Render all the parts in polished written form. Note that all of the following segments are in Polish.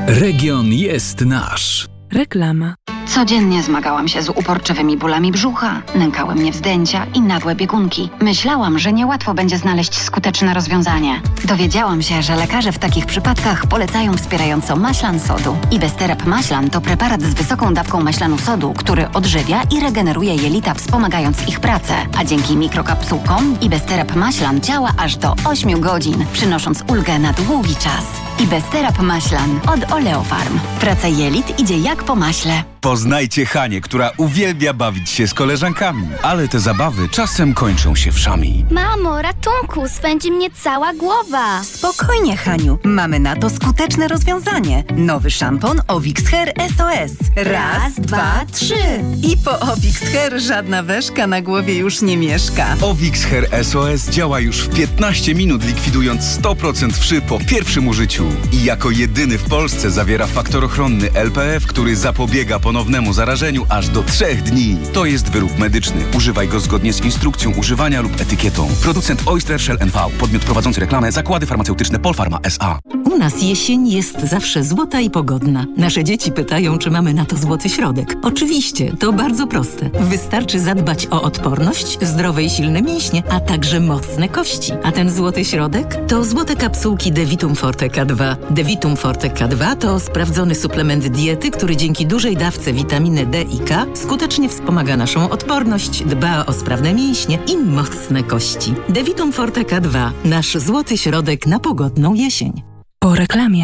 Region jest nasz. Reklama. Codziennie zmagałam się z uporczywymi bólami brzucha, nękały mnie wzdęcia i nagłe biegunki. Myślałam, że niełatwo będzie znaleźć skuteczne rozwiązanie. Dowiedziałam się, że lekarze w takich przypadkach polecają wspierająco maślan sodu. Ibesterap maślan to preparat z wysoką dawką maślanu sodu, który odżywia i regeneruje jelita, wspomagając ich pracę. A dzięki mikrokapsułkom Ibesterap maślan działa aż do 8 godzin, przynosząc ulgę na długi czas. Ibesterap maślan od Oleofarm. Praca jelit idzie jak po maśle. Poznajcie Hanię, która uwielbia bawić się z koleżankami, ale te zabawy czasem kończą się wszami. Mamo, ratunku, swędzi mnie cała głowa. Spokojnie, Haniu, mamy na to skuteczne rozwiązanie. Nowy szampon Ovix Hair SOS. Raz, dwa, trzy. I po Ovix Hair żadna weszka na głowie już nie mieszka. Ovix Hair SOS działa już w 15 minut, likwidując 100% wszy po pierwszym użyciu. I jako jedyny w Polsce zawiera faktor ochronny LPF, który zapobiega ponownemu zarażeniu aż do 3 dni. To jest wyrób medyczny. Używaj go zgodnie z instrukcją używania lub etykietą. Producent Oyster Shell NV. Podmiot prowadzący reklamę Zakłady Farmaceutyczne Polpharma S.A. U nas jesień jest zawsze złota i pogodna. Nasze dzieci pytają, czy mamy na to złoty środek. Oczywiście, to bardzo proste. Wystarczy zadbać o odporność, zdrowe i silne mięśnie, a także mocne kości. A ten złoty środek to złote kapsułki Devitum Forte K2. Devitum Forte K2 to sprawdzony suplement diety, który dzięki dużej dawce witaminy D i K skutecznie wspomaga naszą odporność, dba o sprawne mięśnie i mocne kości. Devitum Forte K2. Nasz złoty środek na pogodną jesień. Po reklamie.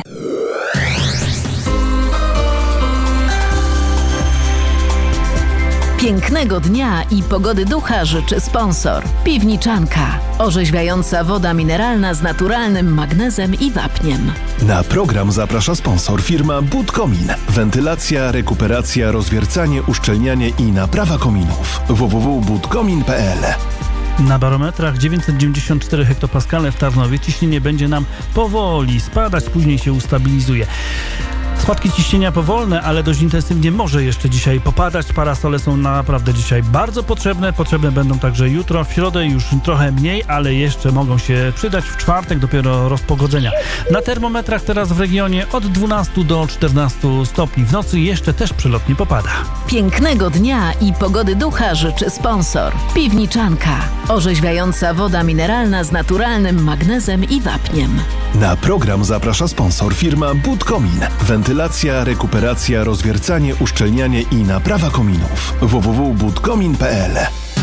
Pięknego dnia i pogody ducha życzy sponsor. Piwniczanka. Orzeźwiająca woda mineralna z naturalnym magnezem i wapniem. Na program zaprasza sponsor firma Budkomin. Wentylacja, rekuperacja, rozwiercanie, uszczelnianie i naprawa kominów. www.budkomin.pl. Na barometrach 994 hektopaskale w Tarnowie. Ciśnienie będzie nam powoli spadać, później się ustabilizuje. Spadki ciśnienia powolne, ale dość intensywnie może jeszcze dzisiaj popadać. Parasole są naprawdę dzisiaj bardzo potrzebne. Potrzebne będą także jutro. W środę już trochę mniej, ale jeszcze mogą się przydać. W czwartek dopiero rozpogodzenia. Na termometrach teraz w regionie od 12 do 14 stopni. W nocy jeszcze też przelotnie popada. Pięknego dnia i pogody ducha życzy sponsor. Piwniczanka. Orzeźwiająca woda mineralna z naturalnym magnezem i wapniem. Na program zaprasza sponsor firma Budkomin. Wentylacja, rekuperacja, rozwiercanie, uszczelnianie i naprawa kominów. www.budkomin.pl.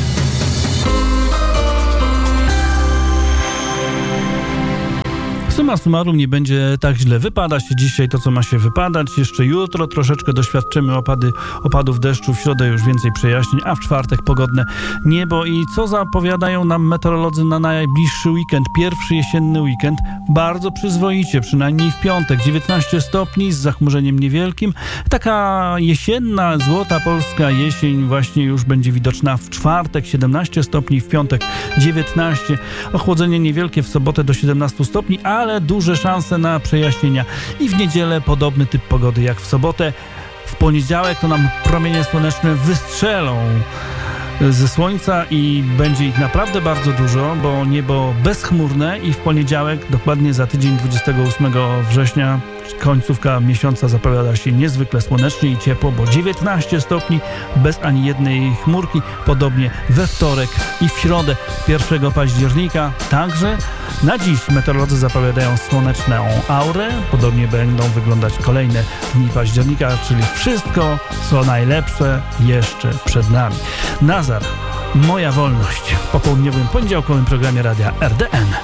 Summa summarum nie będzie tak źle. Wypada się dzisiaj to, co ma się wypadać. Jeszcze jutro troszeczkę doświadczymy opadów deszczu. W środę już więcej przejaśnień, a w czwartek pogodne niebo. I co zapowiadają nam meteorolodzy na najbliższy weekend? Pierwszy jesienny weekend. Bardzo przyzwoicie, przynajmniej w piątek. 19 stopni z zachmurzeniem niewielkim. Taka jesienna, złota polska jesień właśnie już będzie widoczna w czwartek. 17 stopni, w piątek 19. Ochłodzenie niewielkie w sobotę do 17 stopni, ale duże szanse na przejaśnienia. I w niedzielę podobny typ pogody jak w sobotę. W poniedziałek to nam promienie słoneczne wystrzelą ze słońca i będzie ich naprawdę bardzo dużo, bo niebo bezchmurne i w poniedziałek, dokładnie za tydzień 28 września, końcówka miesiąca zapowiada się niezwykle słonecznie i ciepło, bo 19 stopni bez ani jednej chmurki. Podobnie we wtorek i w środę 1 października. Także na dziś meteorolodzy zapowiadają słoneczną aurę. Podobnie będą wyglądać kolejne dni października, czyli wszystko, co najlepsze jeszcze przed nami. Nazar, moja wolność w popołudniowym, poniedziałkowym programie radia RDN.